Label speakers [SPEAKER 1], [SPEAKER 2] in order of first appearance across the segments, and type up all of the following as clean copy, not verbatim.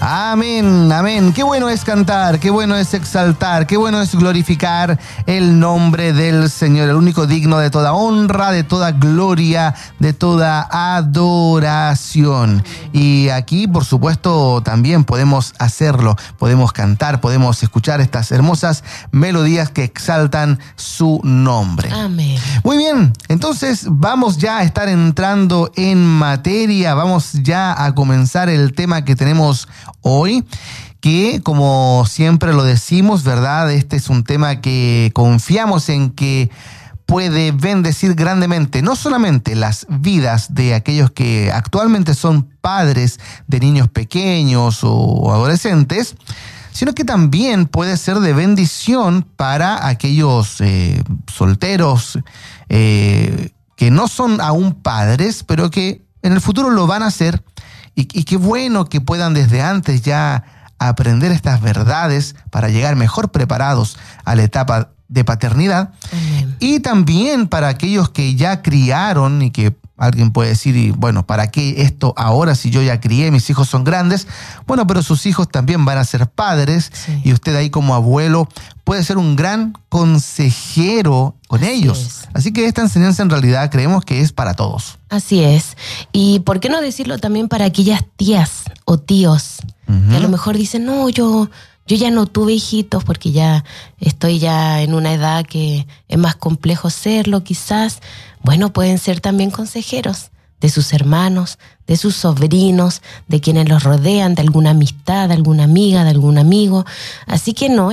[SPEAKER 1] Amén, amén. Qué bueno es cantar, qué bueno es exaltar, qué bueno es glorificar el nombre del Señor, el único digno de toda honra, de toda gloria, de toda adoración. Y aquí, por supuesto, también podemos hacerlo, podemos cantar, podemos escuchar estas hermosas melodías que exaltan su nombre.
[SPEAKER 2] Amén.
[SPEAKER 1] Muy bien, entonces vamos ya a estar entrando en materia, vamos ya a comenzar el tema que tenemos hoy, que como siempre lo decimos, ¿verdad? Este es un tema que confiamos en que puede bendecir grandemente, no solamente las vidas de aquellos que actualmente son padres de niños pequeños o adolescentes, sino que también puede ser de bendición para aquellos solteros que no son aún padres, pero que en el futuro lo van a hacer. Y qué bueno que puedan desde antes ya aprender estas verdades para llegar mejor preparados a la etapa de paternidad.
[SPEAKER 2] Amén.
[SPEAKER 1] Y también para aquellos que ya criaron y que alguien puede decir, y bueno, ¿para qué esto ahora si yo ya crié, mis hijos son grandes? Bueno, pero sus hijos también van a ser padres,
[SPEAKER 2] sí.
[SPEAKER 1] Y usted ahí como abuelo puede ser un gran consejero con ellos.
[SPEAKER 2] Es.
[SPEAKER 1] Así que esta enseñanza en realidad creemos que es para todos.
[SPEAKER 2] Así es. Y ¿por qué no decirlo también para aquellas tías o tíos que a lo mejor dicen, no, yo ya no tuve hijitos porque ya estoy ya en una edad que es más complejo serlo quizás? Bueno, pueden ser también consejeros de sus hermanos, de sus sobrinos, de quienes los rodean, de alguna amistad, de alguna amiga, de algún amigo. Así que no,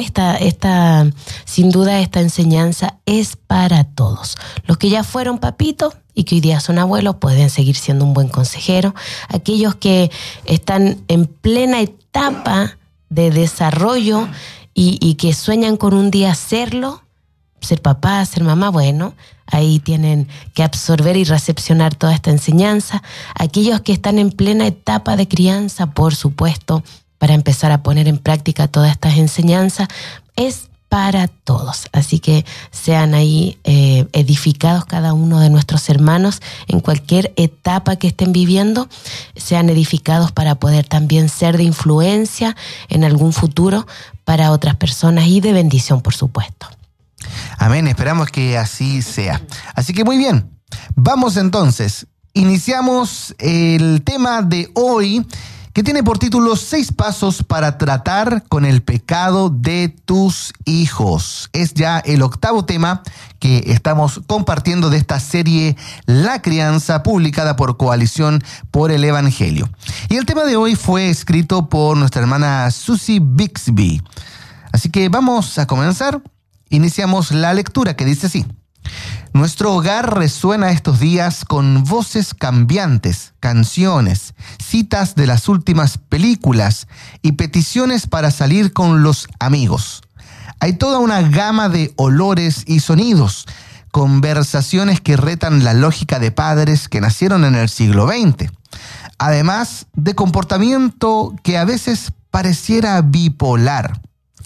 [SPEAKER 2] sin duda esta enseñanza es para todos. Los que ya fueron papitos y que hoy día son abuelos pueden seguir siendo un buen consejero. Aquellos que están en plena etapa de desarrollo y que sueñan con un día serlo, ser papá, ser mamá, bueno, ahí tienen que absorber y recepcionar toda esta enseñanza. Aquellos que están en plena etapa de crianza, por supuesto, para empezar a poner en práctica todas estas enseñanzas, es para todos. Así que sean ahí edificados cada uno de nuestros hermanos en cualquier etapa que estén viviendo, sean edificados para poder también ser de influencia en algún futuro para otras personas y de bendición, por supuesto.
[SPEAKER 1] Amén, esperamos que así sea. Así que muy bien, vamos entonces. Iniciamos el tema de hoy que tiene por título 6 pasos para tratar con el pecado de tus hijos. Es ya el 8º tema que estamos compartiendo de esta serie La Crianza, publicada por Coalición por el Evangelio. Y el tema de hoy fue escrito por nuestra hermana Susie Bixby. Así que vamos a comenzar. Iniciamos la lectura que dice así: nuestro hogar resuena estos días con voces cambiantes, canciones, citas de las últimas películas y peticiones para salir con los amigos. Hay toda una gama de olores y sonidos, conversaciones que retan la lógica de padres que nacieron en el siglo XX, además de comportamiento que a veces pareciera bipolar.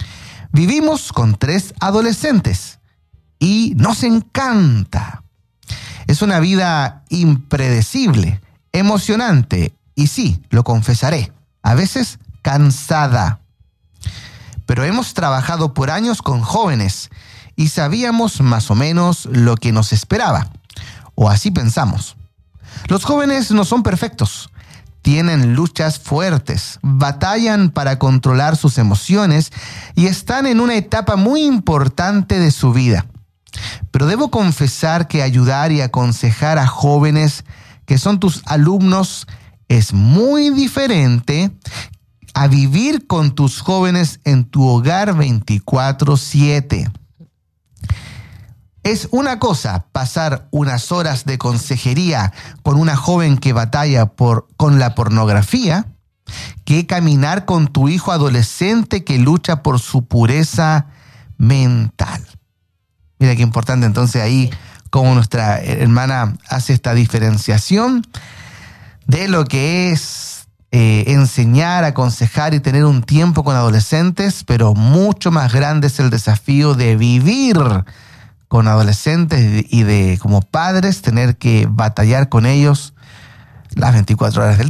[SPEAKER 1] Vivimos con 3 adolescentes y nos encanta. Es una vida impredecible, emocionante y sí, lo confesaré, a veces cansada. Pero hemos trabajado por años con jóvenes y sabíamos más o menos lo que nos esperaba, o así pensamos. Los jóvenes no son perfectos. Tienen luchas fuertes, batallan para controlar sus emociones y están en una etapa muy importante de su vida. Pero debo confesar que ayudar y aconsejar a jóvenes que son tus alumnos es muy diferente a vivir con tus jóvenes en tu hogar 24/7. Es una cosa pasar unas horas de consejería con una joven que batalla con la pornografía, que caminar con tu hijo adolescente que lucha por su pureza mental. Mira qué importante entonces ahí cómo nuestra hermana hace esta diferenciación de lo que es enseñar, aconsejar y tener un tiempo con adolescentes, pero mucho más grande es el desafío de vivir con adolescentes y de como padres tener que batallar con ellos las 24 horas del día.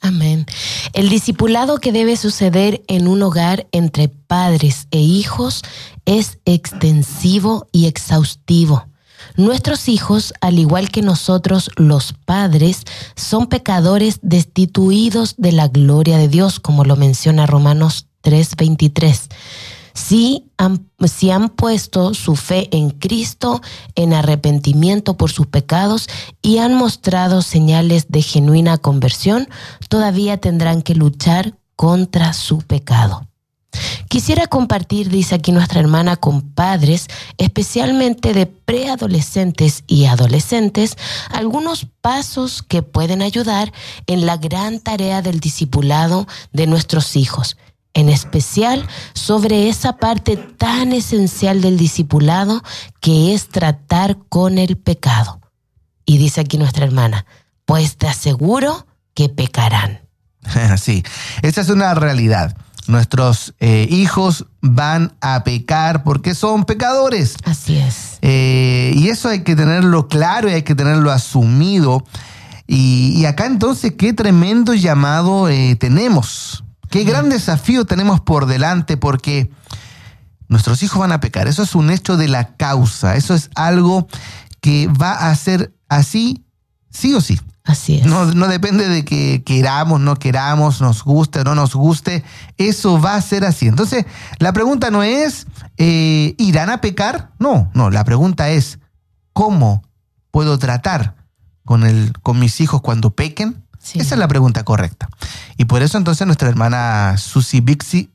[SPEAKER 2] Amén. El discipulado que debe suceder en un hogar entre padres e hijos es extensivo y exhaustivo. Nuestros hijos, al igual que nosotros los padres, son pecadores destituidos de la gloria de Dios, como lo menciona Romanos 3:23. Si han puesto su fe en Cristo, en arrepentimiento por sus pecados y han mostrado señales de genuina conversión, todavía tendrán que luchar contra su pecado. Quisiera compartir, dice aquí nuestra hermana, con padres, especialmente de preadolescentes y adolescentes, algunos pasos que pueden ayudar en la gran tarea del discipulado de nuestros hijos, en especial sobre esa parte tan esencial del discipulado que es tratar con el pecado. Y dice aquí nuestra hermana, pues te aseguro que pecarán.
[SPEAKER 1] Sí, esa es una realidad. Nuestros hijos van a pecar porque son pecadores.
[SPEAKER 2] Así es.
[SPEAKER 1] Y eso hay que tenerlo claro y hay que tenerlo asumido. Y acá entonces, qué tremendo llamado tenemos. Qué gran desafío tenemos por delante, porque nuestros hijos van a pecar. Eso es un hecho de la causa. Eso es algo que va a ser así, sí o sí.
[SPEAKER 2] Así es.
[SPEAKER 1] No depende de que queramos, no queramos, nos guste o no nos guste. Eso va a ser así. Entonces, la pregunta no es, ¿irán a pecar? No, la pregunta es, ¿cómo puedo tratar con mis hijos cuando pequen? Sí. Esa es la pregunta correcta. Y por eso entonces nuestra hermana Susie Bixby,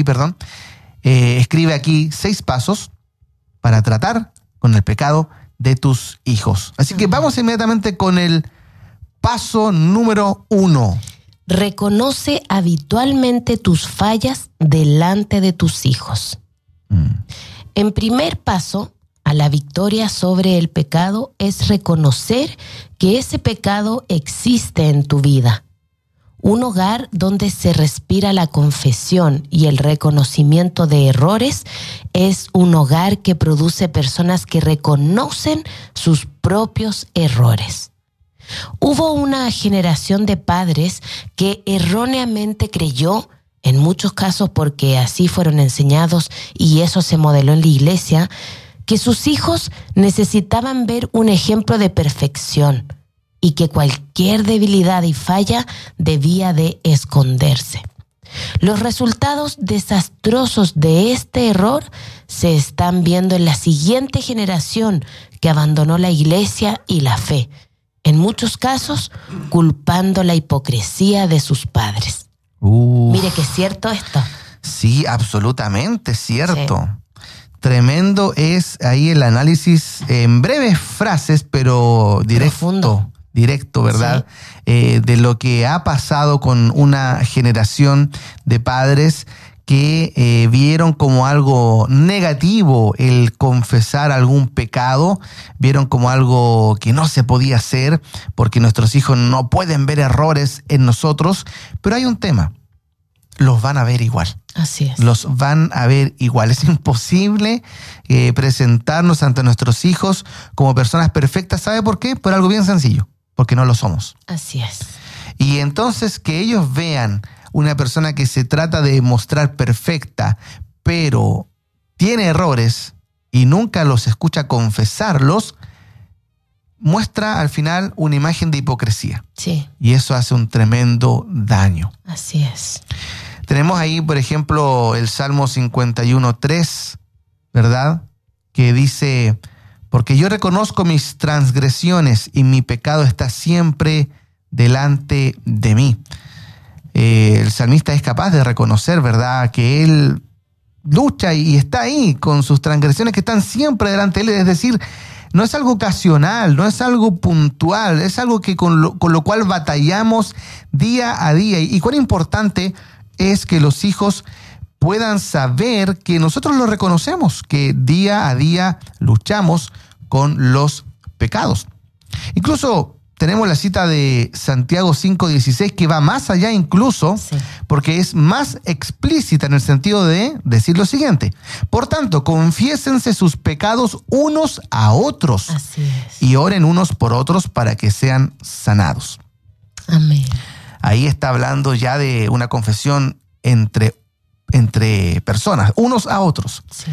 [SPEAKER 1] escribe aquí 6 pasos para tratar con el pecado de tus hijos. Así que vamos inmediatamente con el paso número 1.
[SPEAKER 2] Reconoce habitualmente tus fallas delante de tus hijos. En primer paso a la victoria sobre el pecado es reconocer que ese pecado existe en tu vida. Un hogar donde se respira la confesión y el reconocimiento de errores es un hogar que produce personas que reconocen sus propios errores. Hubo una generación de padres que erróneamente creyó, en muchos casos porque así fueron enseñados y eso se modeló en la iglesia, que sus hijos necesitaban ver un ejemplo de perfección y que cualquier debilidad y falla debía de esconderse. Los resultados desastrosos de este error se están viendo en la siguiente generación que abandonó la iglesia y la fe, en muchos casos culpando la hipocresía de sus padres. Mire que es cierto esto.
[SPEAKER 1] Sí, absolutamente cierto. Sí. Tremendo es ahí el análisis en breves frases, pero directo, ¿verdad? Sí. De lo que ha pasado con una generación de padres que vieron como algo negativo el confesar algún pecado, vieron como algo que no se podía hacer porque nuestros hijos no pueden ver errores en nosotros, pero hay un tema, los van a ver igual.
[SPEAKER 2] Así es.
[SPEAKER 1] Los van a ver igual. Es imposible presentarnos ante nuestros hijos como personas perfectas. ¿Sabe por qué? Por algo bien sencillo, porque no lo somos.
[SPEAKER 2] Así es.
[SPEAKER 1] Y entonces que ellos vean una persona que se trata de mostrar perfecta, pero tiene errores y nunca los escucha confesarlos, muestra al final una imagen de hipocresía.
[SPEAKER 2] Sí.
[SPEAKER 1] Y eso hace un tremendo daño.
[SPEAKER 2] Así es.
[SPEAKER 1] Tenemos ahí, por ejemplo, el Salmo 51:3, ¿verdad? Que dice, porque yo reconozco mis transgresiones y mi pecado está siempre delante de mí. El salmista es capaz de reconocer, ¿verdad?, que él lucha y está ahí con sus transgresiones que están siempre delante de él. Es decir, no es algo ocasional, no es algo puntual, es algo que con lo cual batallamos día a día. Y cuán importante es que los hijos puedan saber que nosotros lo reconocemos, que día a día luchamos con los pecados. Incluso tenemos la cita de Santiago 5:16 que va más allá incluso, sí, porque es más explícita en el sentido de decir lo siguiente: por tanto, confiésense sus pecados unos a otros.
[SPEAKER 2] Así es.
[SPEAKER 1] Y oren unos por otros para que sean sanados.
[SPEAKER 2] Amén.
[SPEAKER 1] Ahí está hablando ya de una confesión entre personas, unos a otros.
[SPEAKER 2] Sí.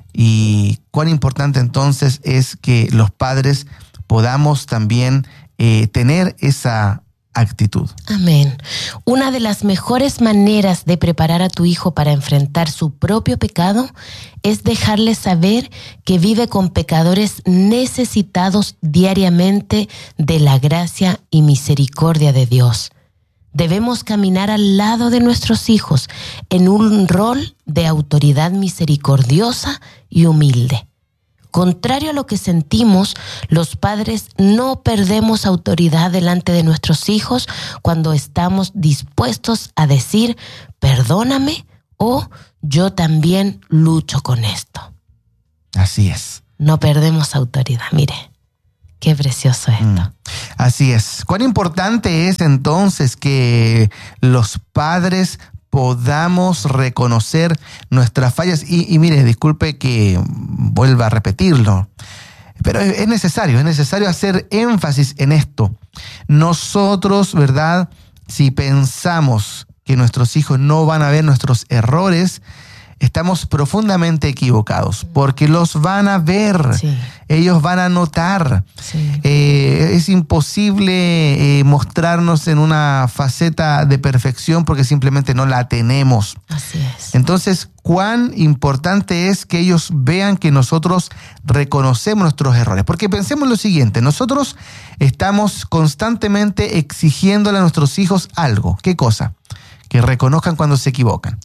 [SPEAKER 1] Y cuán importante entonces es que los padres podamos también tener esa actitud.
[SPEAKER 2] Amén. Una de las mejores maneras de preparar a tu hijo para enfrentar su propio pecado es dejarle saber que vive con pecadores necesitados diariamente de la gracia y misericordia de Dios. Debemos caminar al lado de nuestros hijos en un rol de autoridad misericordiosa y humilde. Contrario a lo que sentimos, los padres no perdemos autoridad delante de nuestros hijos cuando estamos dispuestos a decir, perdóname, o yo también lucho con esto.
[SPEAKER 1] Así es.
[SPEAKER 2] No perdemos autoridad, mire. Qué precioso esto.
[SPEAKER 1] Así es. Cuán importante es entonces que los padres podamos reconocer nuestras fallas. Y mire, disculpe que vuelva a repetirlo, pero es necesario hacer énfasis en esto. Nosotros, ¿verdad? Si pensamos que nuestros hijos no van a ver nuestros errores, estamos profundamente equivocados, porque los van a ver,
[SPEAKER 2] Sí.
[SPEAKER 1] Ellos van a notar.
[SPEAKER 2] Sí.
[SPEAKER 1] Es imposible mostrarnos en una faceta de perfección porque simplemente no la tenemos.
[SPEAKER 2] Así es.
[SPEAKER 1] Entonces, cuán importante es que ellos vean que nosotros reconocemos nuestros errores. Porque pensemos lo siguiente, nosotros estamos constantemente exigiéndole a nuestros hijos algo. ¿Qué cosa? Que reconozcan cuando se equivocan.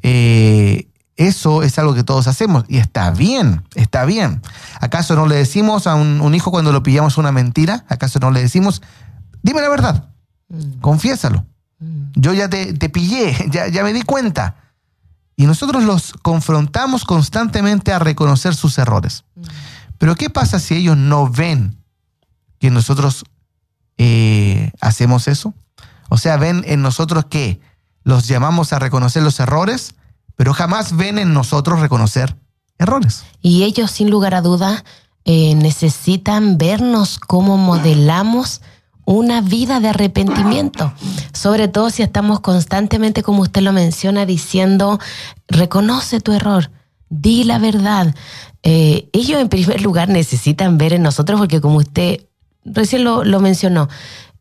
[SPEAKER 2] Sí.
[SPEAKER 1] Eso es algo que todos hacemos y está bien, está bien. ¿Acaso no le decimos a un hijo cuando lo pillamos una mentira? ¿Acaso no le decimos, dime la verdad, confiésalo? Yo ya te pillé, ya me di cuenta. Y nosotros los confrontamos constantemente a reconocer sus errores. Pero ¿qué pasa si ellos no ven que nosotros hacemos eso? O sea, ven en nosotros que los llamamos a reconocer los errores, pero jamás ven en nosotros reconocer errores.
[SPEAKER 2] Y ellos, sin lugar a duda, necesitan vernos cómo modelamos una vida de arrepentimiento. Sobre todo si estamos constantemente, como usted lo menciona, diciendo, reconoce tu error, di la verdad. Ellos, en primer lugar, necesitan ver en nosotros, porque como usted recién lo mencionó,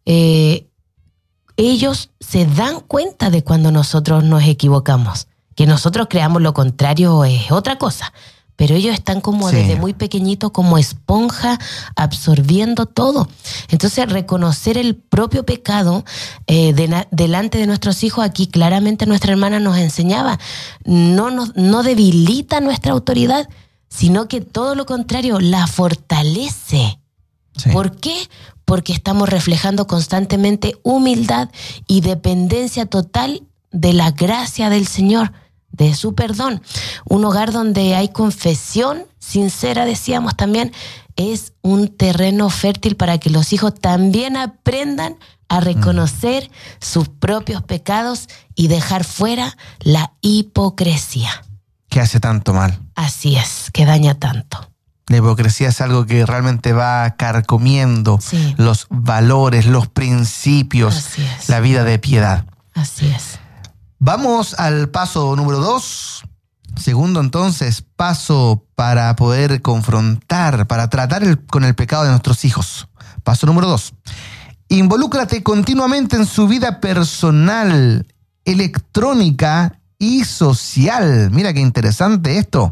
[SPEAKER 2] ellos se dan cuenta de cuando nosotros nos equivocamos. Que nosotros creamos lo contrario es otra cosa, pero ellos están como desde muy pequeñitos, como esponja, absorbiendo todo. Entonces, reconocer el propio pecado delante de nuestros hijos, aquí claramente nuestra hermana nos enseñaba, no debilita nuestra autoridad, sino que todo lo contrario, la fortalece. Sí. ¿Por qué? Porque estamos reflejando constantemente humildad y dependencia total de la gracia del Señor, de su perdón. Un hogar donde hay confesión sincera, decíamos también, es un terreno fértil para que los hijos también aprendan a reconocer sus propios pecados y dejar fuera la hipocresía.
[SPEAKER 1] Que hace tanto mal.
[SPEAKER 2] Así es, que daña tanto.
[SPEAKER 1] La hipocresía es algo que realmente va carcomiendo los valores, los principios, la vida de piedad.
[SPEAKER 2] Así es.
[SPEAKER 1] Vamos al paso número 2. Segundo, entonces, paso para poder confrontar, para tratar con el pecado de nuestros hijos. Paso número 2. Involúcrate continuamente en su vida personal, electrónica y social. Mira qué interesante esto.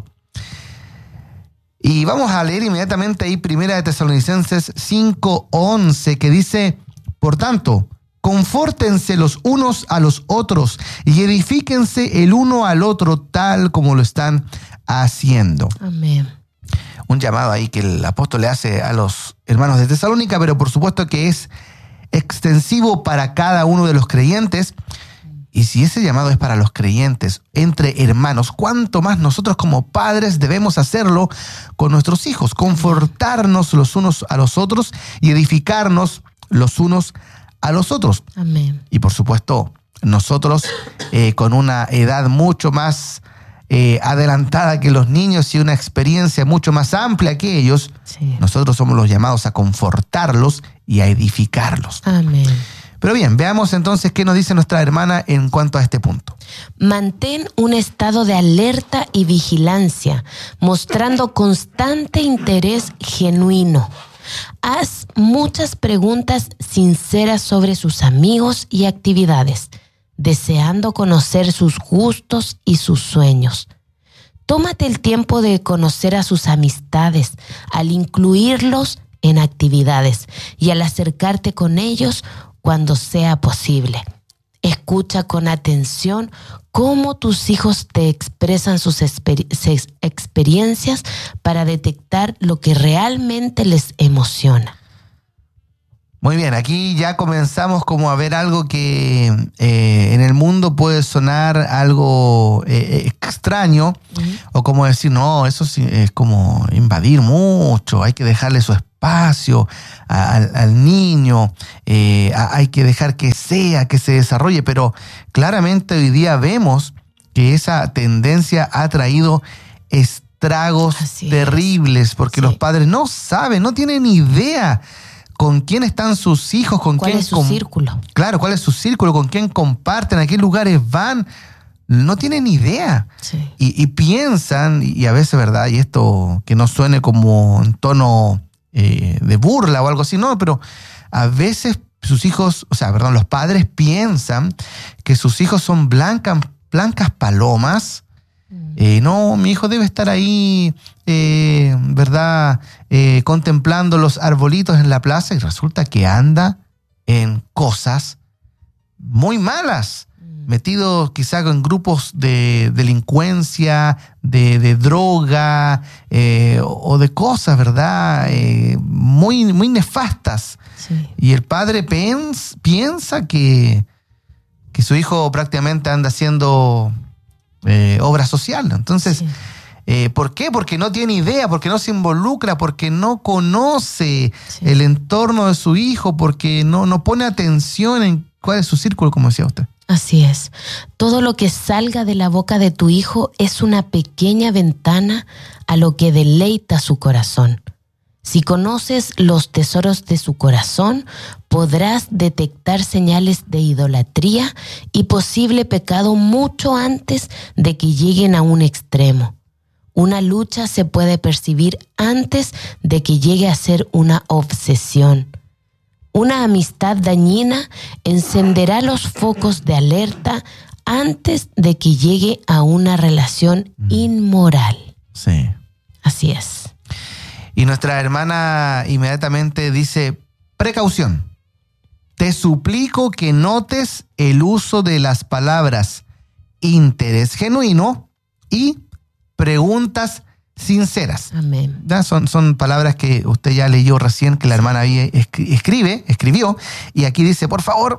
[SPEAKER 1] Y vamos a leer inmediatamente ahí 1 Tesalonicenses 5:11, que dice, por tanto, confórtense los unos a los otros y edifíquense el uno al otro tal como lo están haciendo.
[SPEAKER 2] Amén.
[SPEAKER 1] Un llamado ahí que el apóstol le hace a los hermanos de Tesalónica, pero por supuesto que es extensivo para cada uno de los creyentes. Y si ese llamado es para los creyentes, entre hermanos, ¿cuánto más nosotros como padres debemos hacerlo con nuestros hijos? Confortarnos los unos a los otros y edificarnos los unos a los otros.
[SPEAKER 2] Amén.
[SPEAKER 1] Y por supuesto, nosotros con una edad mucho más adelantada que los niños y una experiencia mucho más amplia que ellos, nosotros somos los llamados a confortarlos y a edificarlos.
[SPEAKER 2] Amén.
[SPEAKER 1] Pero bien, veamos entonces qué nos dice nuestra hermana en cuanto a este punto.
[SPEAKER 2] Mantén un estado de alerta y vigilancia, mostrando constante interés genuino. Haz muchas preguntas sinceras sobre sus amigos y actividades, deseando conocer sus gustos y sus sueños. Tómate el tiempo de conocer a sus amistades al incluirlos en actividades y al acercarte con ellos cuando sea posible. Escucha con atención cómo tus hijos te expresan sus experiencias para detectar lo que realmente les emociona.
[SPEAKER 1] Muy bien, aquí ya comenzamos como a ver algo que en el mundo puede sonar algo extraño, o como decir, no, eso sí es como invadir mucho, hay que dejarle su espacio al niño, hay que dejar que se desarrolle, pero claramente hoy día vemos que esa tendencia ha traído estragos terribles, porque los padres no saben, no tienen idea con quién están sus hijos,
[SPEAKER 2] ¿Cuál es su círculo?
[SPEAKER 1] Claro, cuál es su círculo, con quién comparten, a qué lugares van. No tienen idea.
[SPEAKER 2] Sí.
[SPEAKER 1] Y piensan, y a veces, ¿verdad? Y esto que no suene como en tono de burla o algo así, no, pero a veces los padres piensan que sus hijos son blancas palomas. No, mi hijo debe estar ahí, ¿verdad? Contemplando los arbolitos en la plaza, y resulta que anda en cosas muy malas, metido quizá en grupos de delincuencia, de droga, o de cosas, ¿verdad? Muy, muy nefastas.
[SPEAKER 2] Sí.
[SPEAKER 1] Y el padre piensa que su hijo prácticamente anda haciendo obra social. Entonces, sí. ¿Por qué? Porque no tiene idea, porque no se involucra, porque no conoce el entorno de su hijo, porque no pone atención en cuál es su círculo, como decía usted.
[SPEAKER 2] Así es. Todo lo que salga de la boca de tu hijo es una pequeña ventana a lo que deleita su corazón. Si conoces los tesoros de su corazón, podrás detectar señales de idolatría y posible pecado mucho antes de que lleguen a un extremo. Una lucha se puede percibir antes de que llegue a ser una obsesión. Una amistad dañina encenderá los focos de alerta antes de que llegue a una relación inmoral.
[SPEAKER 1] Sí.
[SPEAKER 2] Así es.
[SPEAKER 1] Y nuestra hermana inmediatamente dice, precaución. Te suplico que notes el uso de las palabras interés genuino y preguntas sinceras.
[SPEAKER 2] Amén.
[SPEAKER 1] ¿Ya? Son palabras que usted ya leyó recién, que la hermana ahí escribió, y aquí dice, por favor,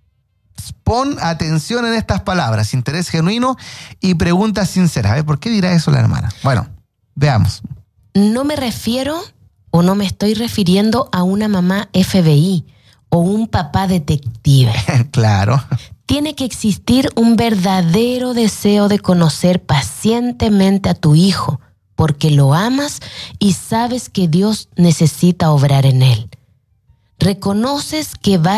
[SPEAKER 1] pon atención en estas palabras, interés genuino y preguntas sinceras. A ver, ¿por qué dirá eso la hermana? Bueno, veamos.
[SPEAKER 2] No me refiero o no me estoy refiriendo a una mamá FBI o un papá detective.
[SPEAKER 1] Claro.
[SPEAKER 2] Tiene que existir un verdadero deseo de conocer pacientemente a tu hijo, porque lo amas y sabes que Dios necesita obrar en él. Reconoces que va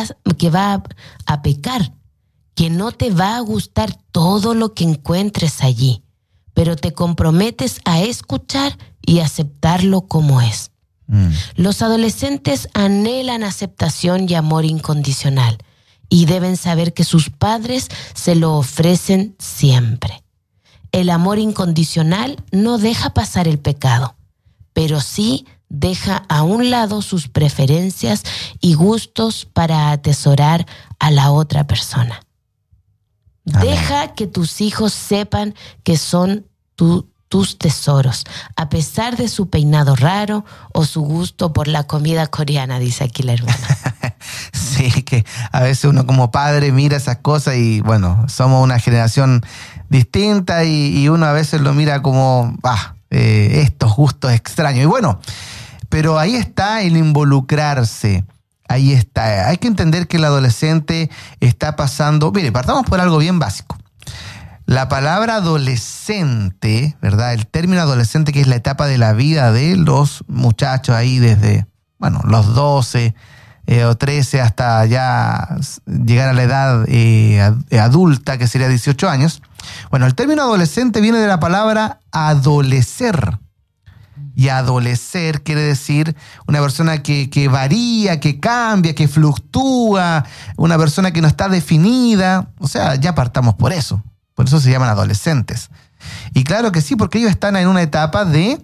[SPEAKER 2] a pecar, que no te va a gustar todo lo que encuentres allí, pero te comprometes a escuchar y aceptarlo como es. Los adolescentes anhelan aceptación y amor incondicional y deben saber que sus padres se lo ofrecen siempre. El amor incondicional no deja pasar el pecado, pero sí deja a un lado sus preferencias y gustos para atesorar a la otra persona. Amén. Deja que tus hijos sepan que son tus tesoros, a pesar de su peinado raro o su gusto por la comida coreana, dice aquí la hermana.
[SPEAKER 1] Sí, que a veces uno como padre mira esas cosas y bueno, somos una generación distinta y uno a veces lo mira como, estos gustos extraños. Y bueno, pero ahí está el involucrarse. Ahí está. Hay que entender que el adolescente está pasando... Mire, partamos por algo bien básico. La palabra adolescente, ¿verdad? El término adolescente, que es la etapa de la vida de los muchachos ahí desde, los 12, o 13 hasta ya llegar a la edad adulta, que sería 18 años. Bueno, el término adolescente viene de la palabra adolecer. Y adolecer quiere decir una persona que varía, que cambia, que fluctúa, una persona que no está definida. O sea, ya partamos por eso. Por eso se llaman adolescentes. Y claro que sí, porque ellos están en una etapa de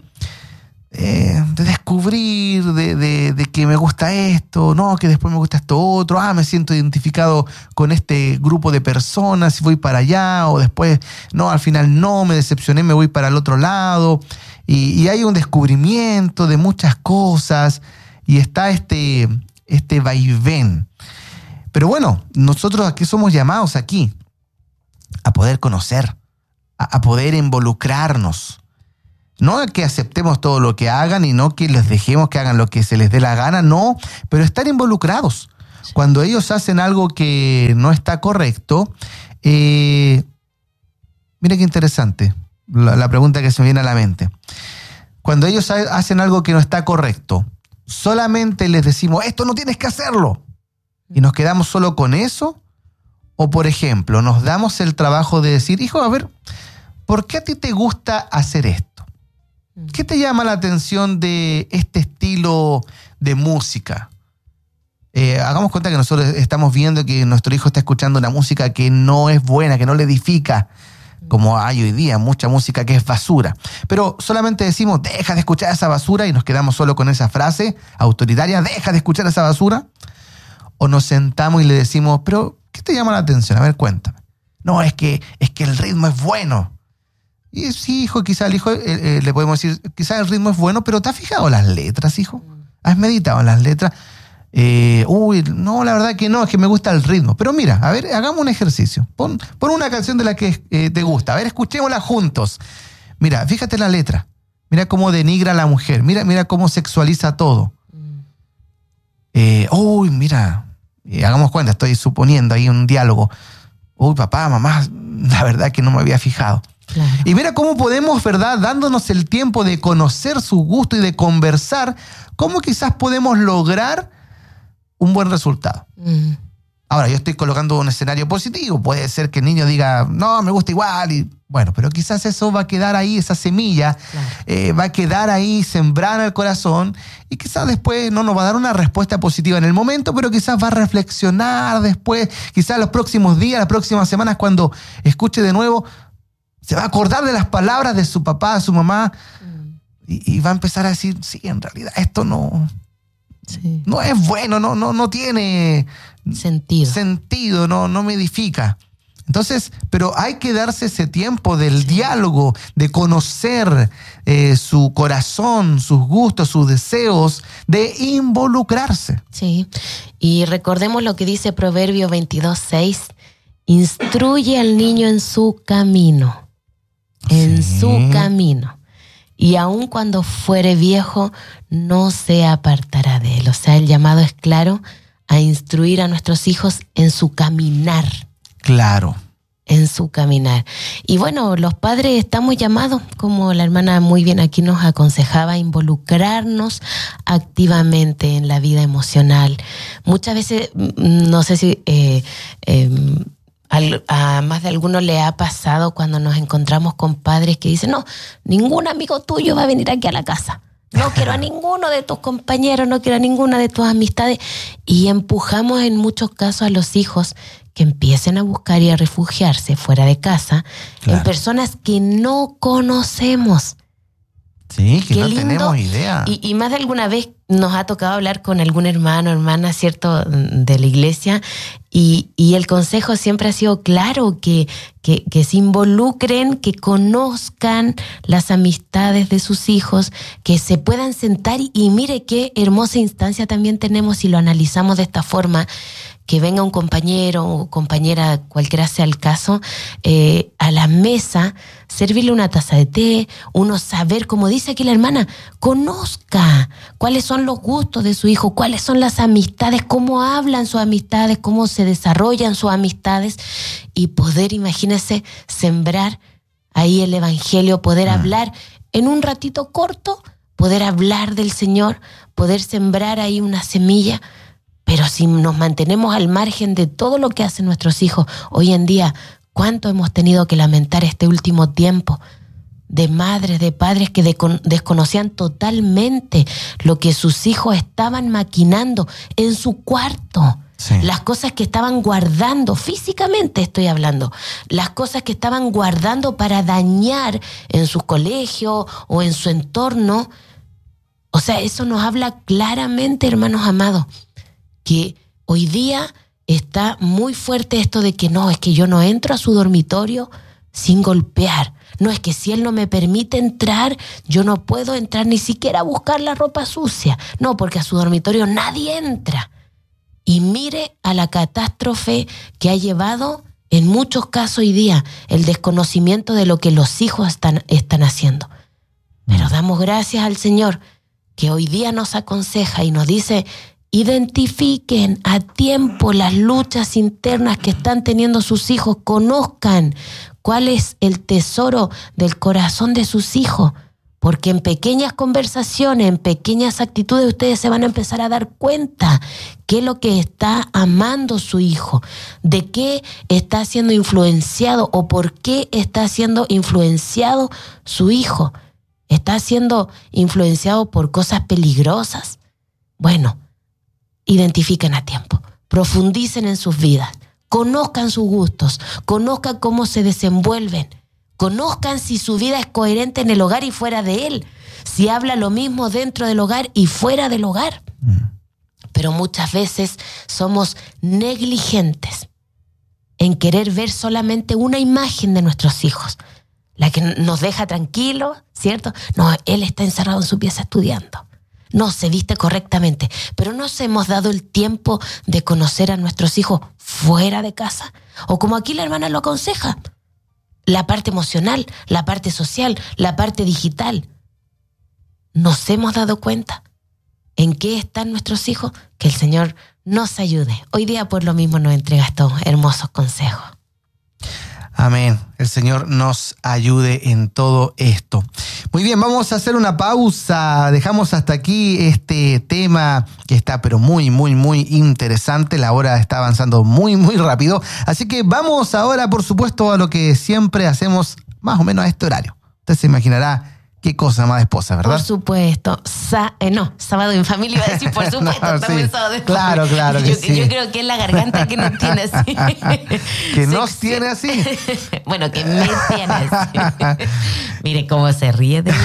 [SPEAKER 1] descubrir, de que me gusta esto, no, que después me gusta esto otro, me siento identificado con este grupo de personas y voy para allá, o después, no, al final no, me decepcioné, me voy para el otro lado. Y hay un descubrimiento de muchas cosas y está este vaivén. Pero bueno, nosotros aquí somos llamados aquí a poder conocer, a poder involucrarnos. No que aceptemos todo lo que hagan y no que les dejemos que hagan lo que se les dé la gana, no, pero estar involucrados. Cuando ellos hacen algo que no está correcto, mira qué interesante. La pregunta que se me viene a la mente. Cuando ellos hacen algo que no está correcto, solamente les decimos, esto no tienes que hacerlo, y nos quedamos solo con eso, o por ejemplo, nos damos el trabajo de decir, hijo, a ver, ¿por qué a ti te gusta hacer esto? ¿Qué te llama la atención de este estilo de música? Hagamos cuenta que nosotros estamos viendo que nuestro hijo está escuchando una música que no es buena, que no le edifica, como hay hoy día, mucha música que es basura. Pero solamente decimos, deja de escuchar esa basura, y nos quedamos solo con esa frase autoritaria, deja de escuchar esa basura. O nos sentamos y le decimos, pero ¿qué te llama la atención? A ver, cuéntame. No, es que el ritmo es bueno. Y sí, hijo, quizá al hijo le podemos decir, quizá el ritmo es bueno, pero ¿te has fijado las letras, hijo? ¿Has meditado en las letras? No, la verdad que no, es que me gusta el ritmo. Pero mira, a ver, hagamos un ejercicio. Pon una canción de la que te gusta. A ver, escuchémosla juntos. Mira, fíjate la letra. Mira cómo denigra a la mujer. Mira cómo sexualiza todo. Mira, hagamos cuenta, estoy suponiendo ahí un diálogo. Papá, mamá, la verdad que no me había fijado. Claro. Y mira cómo podemos, ¿verdad?, dándonos el tiempo de conocer su gusto y de conversar, cómo quizás podemos lograr un buen resultado. Ahora, yo estoy colocando un escenario positivo. Puede ser que el niño diga, no, me gusta igual. Y bueno, pero quizás eso va a quedar ahí, esa semilla, claro, va a quedar ahí sembrada en el corazón, y quizás después no nos va a dar una respuesta positiva en el momento, pero quizás va a reflexionar después, quizás los próximos días, las próximas semanas, cuando escuche de nuevo, se va a acordar de las palabras de su papá, de su mamá, y va a empezar a decir, sí, en realidad esto no es bueno, no tiene sentido, no me edifica. Entonces, pero hay que darse ese tiempo del diálogo, de conocer su corazón, sus gustos, sus deseos, de involucrarse.
[SPEAKER 2] Sí, y recordemos lo que dice Proverbio 22:6, instruye al niño en su camino, su camino. Y aun cuando fuere viejo, no se apartará de él. O sea, el llamado es claro a instruir a nuestros hijos en su caminar.
[SPEAKER 1] Claro.
[SPEAKER 2] En su caminar. Y bueno, los padres estamos llamados, como la hermana muy bien aquí nos aconsejaba, a involucrarnos activamente en la vida emocional. Muchas veces, no sé si a más de alguno le ha pasado cuando nos encontramos con padres que dicen, no, ningún amigo tuyo va a venir aquí a la casa. No quiero a ninguno de tus compañeros, no quiero a ninguna de tus amistades. Y empujamos en muchos casos a los hijos que empiecen a buscar y a refugiarse fuera de casa, claro, en personas que no conocemos.
[SPEAKER 1] Sí, que no tenemos idea.
[SPEAKER 2] Y más de alguna vez nos ha tocado hablar con algún hermano, hermana, ¿cierto?, de la iglesia, y el consejo siempre ha sido claro, que se involucren, que conozcan las amistades de sus hijos, que se puedan sentar, y mire qué hermosa instancia también tenemos si lo analizamos de esta forma, que venga un compañero o compañera, cualquiera sea el caso, a la mesa, servirle una taza de té, uno saber, como dice aquí la hermana, conozca cuáles son los gustos de su hijo, cuáles son las amistades, cómo hablan sus amistades, cómo se desarrollan sus amistades, y poder, imagínese, sembrar ahí el evangelio, poder hablar en un ratito corto, poder hablar del Señor, poder sembrar ahí una semilla, Pero si nos mantenemos al margen de todo lo que hacen nuestros hijos hoy en día, ¿cuánto hemos tenido que lamentar este último tiempo de madres, de padres que desconocían totalmente lo que sus hijos estaban maquinando en su cuarto? Sí. Las cosas que estaban guardando, físicamente estoy hablando, las cosas que estaban guardando para dañar en su colegio o en su entorno. O sea, eso nos habla claramente, hermanos amados, que hoy día está muy fuerte esto de que no, es que yo no entro a su dormitorio sin golpear. No, es que si él no me permite entrar, yo no puedo entrar ni siquiera a buscar la ropa sucia. No, porque a su dormitorio nadie entra. Y mire a la catástrofe que ha llevado en muchos casos hoy día el desconocimiento de lo que los hijos están haciendo. Pero damos gracias al Señor que hoy día nos aconseja y nos dice: identifiquen a tiempo las luchas internas que están teniendo sus hijos, conozcan cuál es el tesoro del corazón de sus hijos, porque en pequeñas conversaciones, en pequeñas actitudes, ustedes se van a empezar a dar cuenta qué es lo que está amando su hijo, de qué está siendo influenciado o por qué está siendo influenciado su hijo. ¿Está siendo influenciado por cosas peligrosas? Bueno, identifiquen a tiempo, profundicen en sus vidas, conozcan sus gustos, conozcan cómo se desenvuelven, conozcan si su vida es coherente en el hogar y fuera de él, si habla lo mismo dentro del hogar y fuera del hogar. Pero muchas veces somos negligentes en querer ver solamente una imagen de nuestros hijos, la que nos deja tranquilos, ¿cierto? No, él está encerrado en su pieza estudiando. No, se viste correctamente, pero no nos hemos dado el tiempo de conocer a nuestros hijos fuera de casa. O como aquí la hermana lo aconseja, la parte emocional, la parte social, la parte digital. ¿Nos hemos dado cuenta en qué están nuestros hijos? Que el Señor nos ayude. Hoy día por lo mismo nos entrega estos hermosos consejos.
[SPEAKER 1] Amén. El Señor nos ayude en todo esto. Muy bien, vamos a hacer una pausa. Dejamos hasta aquí este tema que está pero muy, muy, muy interesante. La hora está avanzando muy, muy rápido. Así que vamos ahora, por supuesto, a lo que siempre hacemos más o menos a este horario. Usted se imaginará qué cosa más esposa, ¿verdad?
[SPEAKER 2] Por supuesto. Sábado en familia iba a decir, por supuesto.
[SPEAKER 1] No,
[SPEAKER 2] estamos
[SPEAKER 1] sí.
[SPEAKER 2] en sábado en
[SPEAKER 1] claro,
[SPEAKER 2] familia.
[SPEAKER 1] Claro que sí.
[SPEAKER 2] Yo creo que es la garganta que nos tiene así.
[SPEAKER 1] Que nos tiene así.
[SPEAKER 2] Bueno, que me tiene así. Mire cómo se ríe de mí.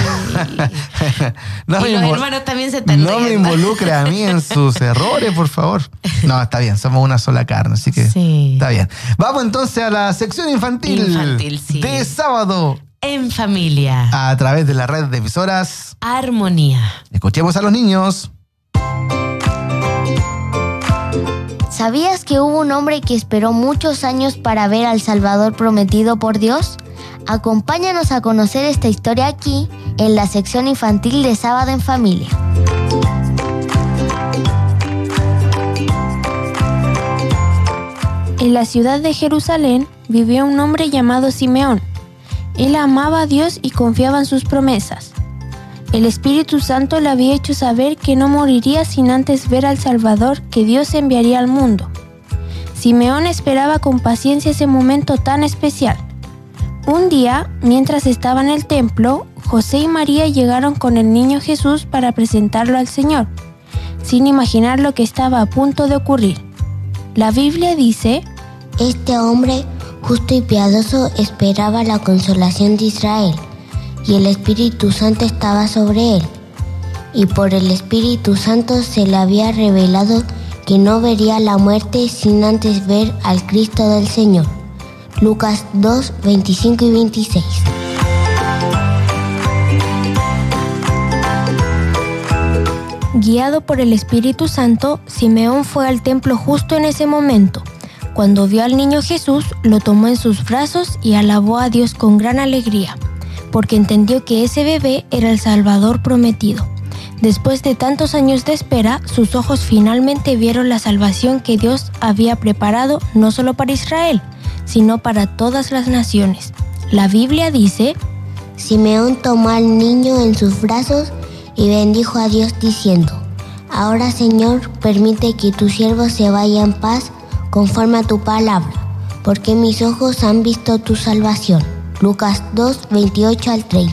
[SPEAKER 2] Y los hermanos también se están riendo.
[SPEAKER 1] No me involucre a mí en sus errores, por favor. No, está bien, somos una sola carne, así que sí. Está bien. Vamos entonces a la sección infantil
[SPEAKER 2] sí.
[SPEAKER 1] de sábado
[SPEAKER 2] en familia,
[SPEAKER 1] a través de la red de emisoras
[SPEAKER 2] Armonía.
[SPEAKER 1] Escuchemos a los niños.
[SPEAKER 3] ¿Sabías que hubo un hombre que esperó muchos años para ver al Salvador prometido por Dios? Acompáñanos a conocer esta historia aquí, en la sección infantil de Sábado en Familia.
[SPEAKER 4] En la ciudad de Jerusalén vivió un hombre llamado Simeón. Él amaba a Dios y confiaba en sus promesas. El Espíritu Santo le había hecho saber que no moriría sin antes ver al Salvador que Dios enviaría al mundo. Simeón esperaba con paciencia ese momento tan especial. Un día, mientras estaba en el templo, José y María llegaron con el niño Jesús para presentarlo al Señor, sin imaginar lo que estaba a punto de ocurrir. La Biblia dice:
[SPEAKER 3] Este hombre justo y piadoso esperaba la consolación de Israel, y el Espíritu Santo estaba sobre él. Y por el Espíritu Santo se le había revelado que no vería la muerte sin antes ver al Cristo del Señor. Lucas 2, 25 y 26.
[SPEAKER 4] Guiado por el Espíritu Santo, Simeón fue al templo justo en ese momento. Cuando vio al niño Jesús, lo tomó en sus brazos y alabó a Dios con gran alegría, porque entendió que ese bebé era el Salvador prometido. Después de tantos años de espera, sus ojos finalmente vieron la salvación que Dios había preparado no solo para Israel, sino para todas las naciones. La Biblia dice:
[SPEAKER 3] Simeón tomó al niño en sus brazos y bendijo a Dios diciendo: Ahora, Señor, permite que tu siervo se vaya en paz conforme a tu palabra, porque mis ojos han visto tu salvación. Lucas 2, 28 al 30.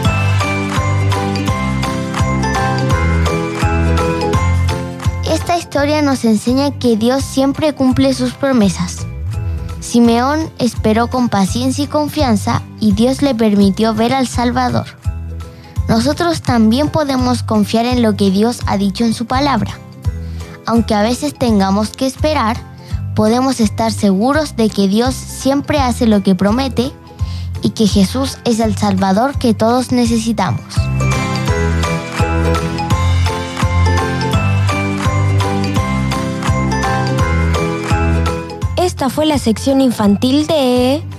[SPEAKER 5] Esta historia nos enseña que Dios siempre cumple sus promesas. Simeón esperó con paciencia y confianza y Dios le permitió ver al Salvador. Nosotros también podemos confiar en lo que Dios ha dicho en su palabra. Aunque a veces tengamos que esperar, podemos estar seguros de que Dios siempre hace lo que promete y que Jesús es el Salvador que todos necesitamos.
[SPEAKER 4] Esta fue la sección infantil de